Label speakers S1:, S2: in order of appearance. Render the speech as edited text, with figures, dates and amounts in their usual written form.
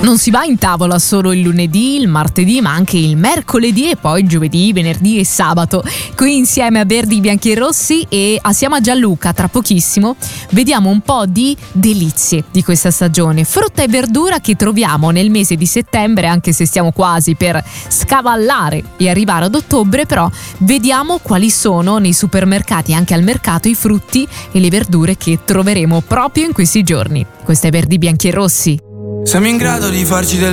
S1: Non si va in tavola solo il lunedì, il martedì, ma anche il mercoledì e poi giovedì, venerdì e sabato. Qui insieme a Verdi, Bianchi e Rossi e assieme a Gianluca, tra pochissimo, vediamo un po' di delizie di questa stagione. Frutta e verdura che troviamo nel mese di settembre, anche se stiamo quasi per scavallare e arrivare ad ottobre, però vediamo quali sono nei supermercati e anche al mercato i frutti e le verdure che troveremo proprio in questi giorni. Questo è Verdi, Bianchi e Rossi.
S2: Siamo in grado di farci del